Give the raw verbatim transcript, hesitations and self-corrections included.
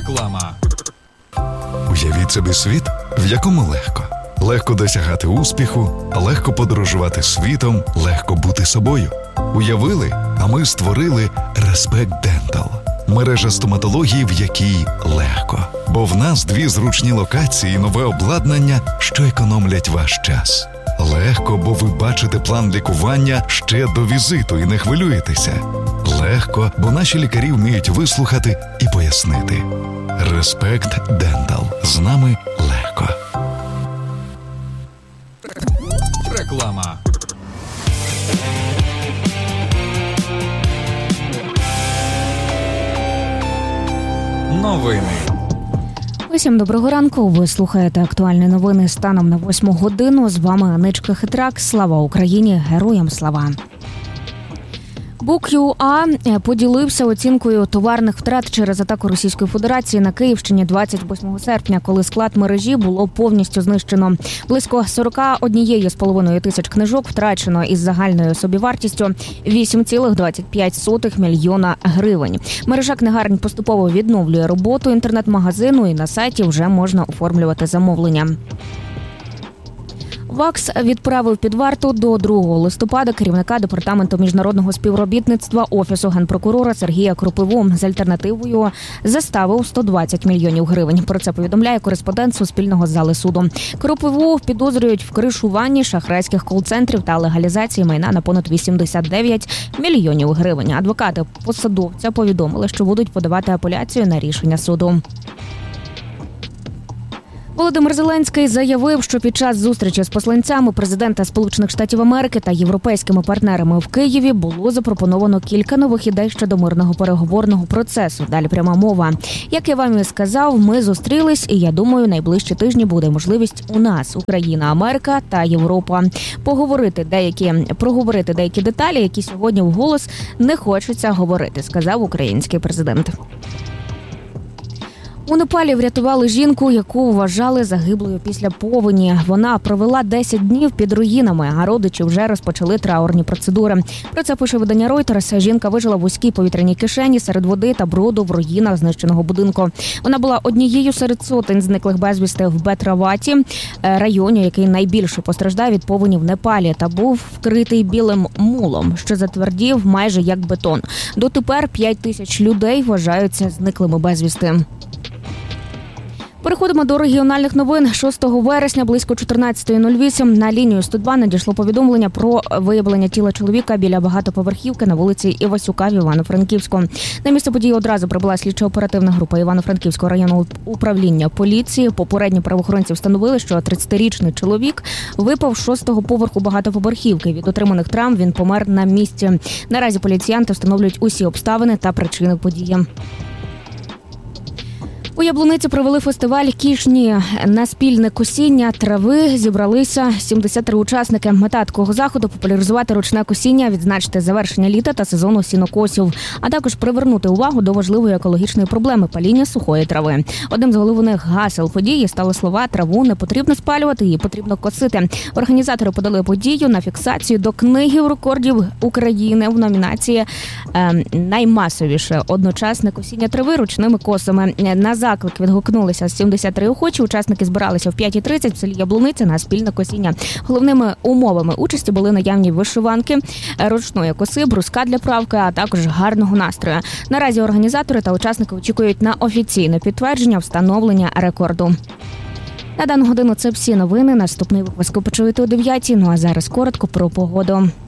Реклама. Уявіть собі світ, в якому легко. Легко досягати успіху, легко подорожувати світом, легко бути собою. Уявили, а ми створили Respect Dental. Мережа стоматології, в якій легко. Бо в нас дві зручні локації і нове обладнання, що економлять ваш час. Легко, бо ви бачите план лікування ще до візиту і не хвилюєтеся. Легко, бо наші лікарі вміють вислухати і пояснити. Respect Dental. З нами легко. Реклама. Новини. Усім доброго ранку. Ви слухаєте актуальні новини станом на восьму годину. З вами Аничка Хитрак. Слава Україні! Героям слава! Бук.ЮА поділився оцінкою товарних втрат через атаку Російської Федерації на Київщині двадцять восьмого серпня, коли склад мережі було повністю знищено. Близько сорок один з половиною тисяч книжок втрачено із загальною собівартістю вісім цілих двадцять п'ять сотих мільйона гривень. Мережа книгарень поступово відновлює роботу інтернет-магазину і на сайті вже можна оформлювати замовлення. ВАКС відправив під варту до другого листопада керівника Департаменту міжнародного співробітництва Офісу Генпрокурора Сергія Кропиву з альтернативою заставив сто двадцять мільйонів гривень. Про це повідомляє кореспондент Суспільного з зали суду. Кропиву підозрюють в кришуванні шахрайських кол-центрів та легалізації майна на понад вісімдесят дев'ять мільйонів гривень. Адвокати посадовця повідомили, що будуть подавати апеляцію на рішення суду. Володимир Зеленський заявив, що під час зустрічі з посланцями президента Сполучених Штатів Америки та європейськими партнерами в Києві було запропоновано кілька нових ідей щодо мирного переговорного процесу. Далі пряма мова. Як я вам і сказав, ми зустрілись, і я думаю, найближчі тижні буде можливість у нас, Україна, Америка та Європа, поговорити деякі, проговорити деякі деталі, які сьогодні вголос не хочеться говорити, сказав український президент. У Непалі врятували жінку, яку вважали загиблою після повені. Вона провела десять днів під руїнами, а родичі вже розпочали траурні процедури. Про це пише видання Reuters. Жінка вижила в вузькій повітряній кишені серед води та бруду в руїнах знищеного будинку. Вона була однією серед сотень зниклих безвісти в Бетраваті, районі, який найбільше постраждав від повені в Непалі, та був вкритий білим мулом, що затвердів майже як бетон. Дотепер п'ять тисяч людей вважаються зниклими безвісти. Переходимо до регіональних новин. шостого вересня близько чотирнадцята нуль вісім на лінію сто два надійшло повідомлення про виявлення тіла чоловіка біля багатоповерхівки на вулиці Івасюка в Івано-Франківську. На місце події одразу прибула слідчо-оперативна група Івано-Франківського районного управління поліції. Попередні правоохоронці встановили, що тридцятирічний чоловік випав з шостого поверху багатоповерхівки. Від отриманих травм він помер на місці. Наразі поліціянти встановлюють усі обставини та причини події. У Яблуниці провели фестиваль «Кішні» на спільне косіння трави. Зібралися сімдесят три учасники. Мета такого заходу – популяризувати ручне косіння, відзначити завершення літа та сезону сінокосів, а також привернути увагу до важливої екологічної проблеми – паління сухої трави. Одним з головних гасел події стали слова «Траву не потрібно спалювати, її потрібно косити». Організатори подали подію на фіксацію до книги рекордів України в номінації е, «Наймасовіше одночасне косіння трави ручними косами». На заклик відгукнулися сімдесят три охочі. Учасники збиралися в п'ятій тридцять в селі Яблуниця на спільне косіння. Головними умовами участі були наявні вишиванки, ручної коси, бруска для правки, а також гарного настрою. Наразі організатори та учасники очікують на офіційне підтвердження встановлення рекорду. На дану годину це всі новини. Наступний випуск почуєте о дев'ятій. Ну а зараз коротко про погоду.